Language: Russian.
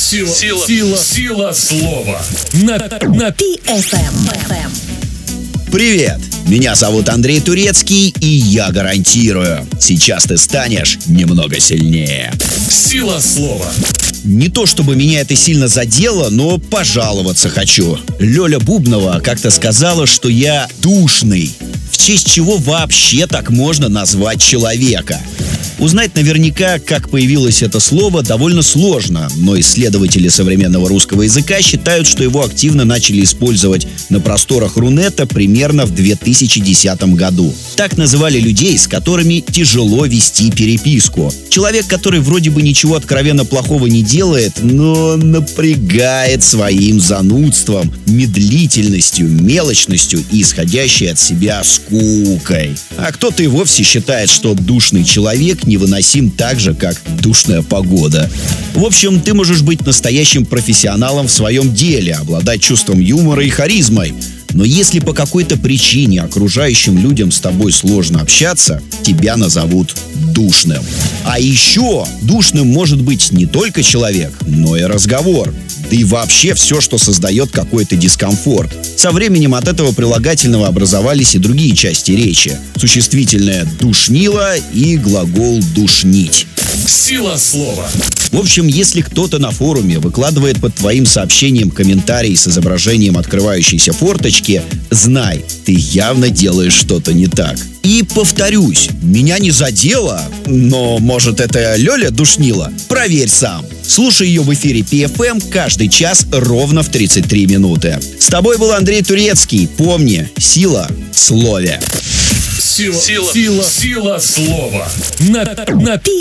Сила слова. На PFM. Привет! Меня зовут Андрей Турецкий, и я гарантирую, сейчас ты станешь немного сильнее. Сила слова. Не то чтобы меня это сильно задело, но пожаловаться хочу. Лёля Бубнова как-то сказала, что я душный. В честь чего вообще так можно назвать человека? Узнать наверняка, как появилось это слово, довольно сложно, но исследователи современного русского языка считают, что его активно начали использовать на просторах Рунета примерно в 2010 году. Так называли людей, с которыми тяжело вести переписку. Человек, который вроде бы ничего откровенно плохого не делает, но напрягает своим занудством, медлительностью, мелочностью и исходящей от себя скукой. А кто-то и вовсе считает, что душный человек невыносим так же, как душная погода. В общем, ты можешь быть настоящим профессионалом в своем деле, обладать чувством юмора и харизмой. Но если по какой-то причине окружающим людям с тобой сложно общаться, тебя назовут душным. А еще душным может быть не только человек, но и разговор. Да и вообще все, что создает какой-то дискомфорт. Со временем от этого прилагательного образовались и другие части речи. Существительное «душнило» и глагол «душнить». Сила слова. В общем, если кто-то на форуме выкладывает под твоим сообщением комментарий с изображением открывающейся форточки, знай, ты явно делаешь что-то не так. И повторюсь, меня не задело, но, может, это Лёля душнила? Проверь сам. Слушай ее в эфире PFM каждый час ровно в 33 минуты. С тобой был Андрей Турецкий. Помни, сила в слове. Сила слова. На